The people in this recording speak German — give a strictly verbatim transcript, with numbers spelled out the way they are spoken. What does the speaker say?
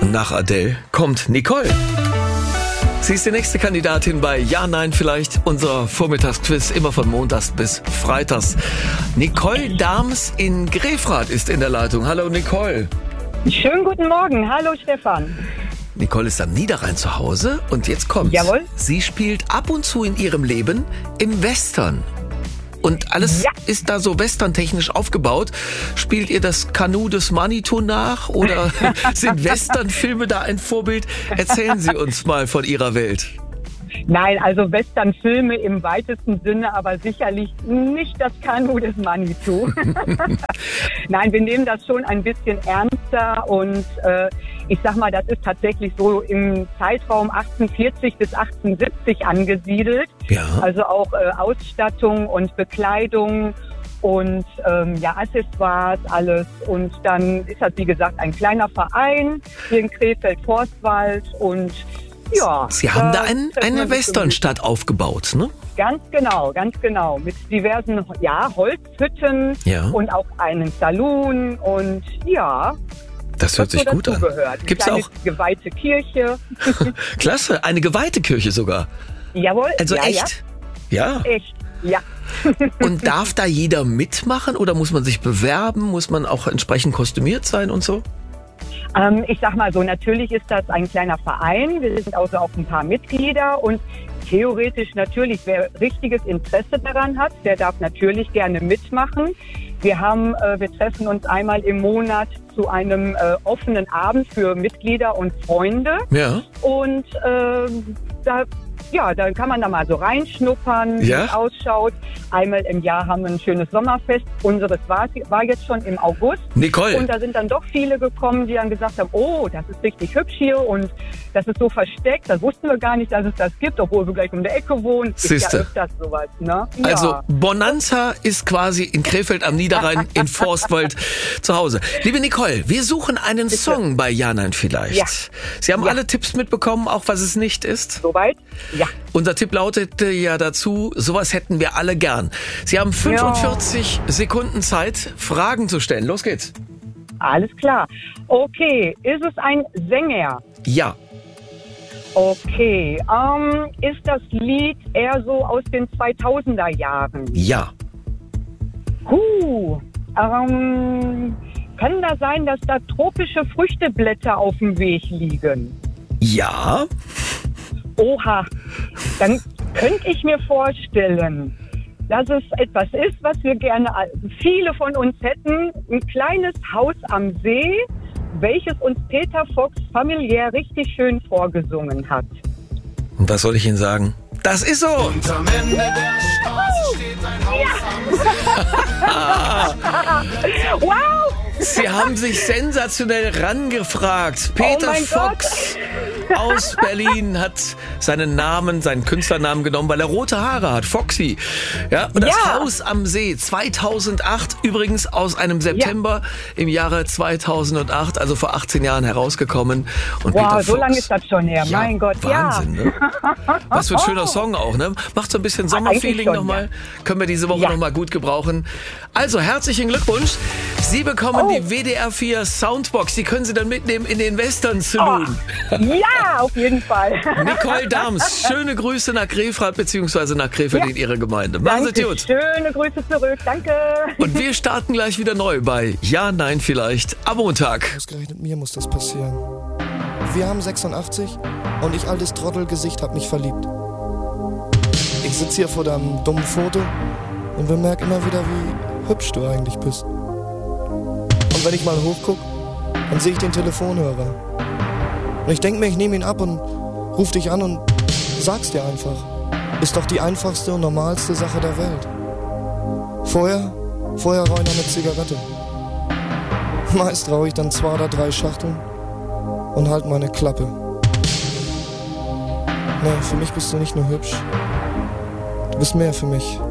Nach Adele kommt Nicole. Sie ist die nächste Kandidatin bei Ja, Nein, Vielleicht, unser Vormittagsquiz, immer von Montags bis Freitags. Nicole Dahms in Grefrath ist in der Leitung. Hallo Nicole. Schönen guten Morgen. Hallo Stefan. Nicole ist am Niederrhein zu Hause und jetzt kommt's. Jawohl. Sie spielt ab und zu in ihrem Leben im Western. Und alles Ja. ist da so westerntechnisch aufgebaut. Spielt ihr das Kanu des Manitou nach oder sind Westernfilme da ein Vorbild? Erzählen Sie uns mal von Ihrer Welt. Nein, also Westernfilme im weitesten Sinne, aber sicherlich nicht das Kanu des Manitou. Nein, wir nehmen das schon ein bisschen ernster und äh, ich sag mal, das ist tatsächlich so im Zeitraum achtzehnhundertvierzig bis achtzehnhundertsiebzig angesiedelt. Ja. Also auch äh, Ausstattung und Bekleidung und ähm, ja, Accessoires, alles. Und dann ist das, wie gesagt, ein kleiner Verein hier in Krefeld-Forstwald und ja. Sie haben da ein, treffen wir eine uns Westernstadt aufgebaut, ne? Ganz genau, ganz genau. Mit diversen ja, Holzhütten Ja. und auch einen Saloon und ja. Das hört was so sich gut an. dazugehört. Gibt's Eine auch? geweihte Kirche. Klasse, eine geweihte Kirche sogar. Jawohl. Also ja, echt? Ja. Ja, echt, ja. Und darf da jeder mitmachen oder muss man sich bewerben? Muss man auch entsprechend kostümiert sein und so? Ähm, ich sag mal so, natürlich ist das ein kleiner Verein. Wir sind also auch ein paar Mitglieder und theoretisch natürlich, wer richtiges Interesse daran hat, der darf natürlich gerne mitmachen. Wir haben, äh, wir treffen uns einmal im Monat zu einem äh, offenen Abend für Mitglieder und Freunde. Ja. Und äh, da, ja, da kann man da mal so reinschnuppern, wie Ja? es ausschaut. Einmal im Jahr haben wir ein schönes Sommerfest. Unseres war, war jetzt schon im August. Nicole. Und da sind dann doch viele gekommen, die dann gesagt haben, oh, das ist richtig hübsch hier und das ist so versteckt. Das wussten wir gar nicht, dass es das gibt, obwohl wir gleich um der Ecke wohnen. Ist Siehste. ja öfters sowas, ne? Ja. Also Bonanza ist quasi in Krefeld am Niederrhein in Forstwald zu Hause. Liebe Nicole, wir suchen einen Song bei Ja, Nein, Vielleicht. Ja. Sie haben Ja. alle Tipps mitbekommen, auch was es nicht ist. Soweit? Ja. Unser Tipp lautete ja dazu, sowas hätten wir alle gern. Sie haben fünfundvierzig Sekunden Zeit, Fragen zu stellen. Los geht's. Alles klar. Okay, ist es ein Sänger? Ja. Okay, ähm, ist das Lied eher so aus den zweitausender Jahren? Ja. Huh, ähm, kann da sein, dass da tropische Früchteblätter auf dem Weg liegen? Ja. Oha, dann könnte ich mir vorstellen, dass es etwas ist, was wir gerne, viele von uns hätten, ein kleines Haus am See, welches uns Peter Fox familiär richtig schön vorgesungen hat. Und was soll ich Ihnen sagen? Das ist so. Und am Ende der Straße steht ein Haus am See. Wow! Sie haben sich sensationell rangefragt. Peter Oh mein Fox aus Berlin hat seinen Namen, seinen Künstlernamen genommen, weil er rote Haare hat. Foxy. Ja, und das Ja. Haus am See zweitausendacht, übrigens aus einem September im Jahre zweitausendacht, also vor achtzehn Jahren herausgekommen. Und Wow, Peter so Fox, lange ist das schon her. ja, Mein Gott, Wahnsinn, ja. ne? Was für ein schöner Song auch, ne? Macht so ein bisschen Sommerfeeling schon, nochmal. Können wir diese Woche Ja. nochmal gut gebrauchen. Also, herzlichen Glückwunsch. Sie bekommen Oh. die W D R vier Soundbox. Die können Sie dann mitnehmen in den Western Saloon. Ja, auf jeden Fall. Nicole Dahms, schöne Grüße nach Grefrath bzw. nach Krefeld Ja. in Ihre Gemeinde. Machen Sie es Danke, gut. schöne Grüße zurück. Danke. Und wir starten gleich wieder neu bei Ja, Nein, Vielleicht am Montag. Ausgerechnet mir muss das passieren. Wir haben sechsundachtzig und ich, altes Trottelgesicht, hab mich verliebt. Ich sitz hier vor deinem dummen Foto und bemerk immer wieder, wie hübsch du eigentlich bist. Und wenn ich mal hochguck, dann sehe ich den Telefonhörer. Und ich denk mir, ich nehme ihn ab und ruf dich an und sag's dir einfach. Ist doch die einfachste und normalste Sache der Welt. Vorher, vorher rauche ich noch eine Zigarette. Meist rauche ich dann zwei oder drei Schachteln und halt meine Klappe. Nee, für mich bist du nicht nur hübsch. Du bist mehr für mich.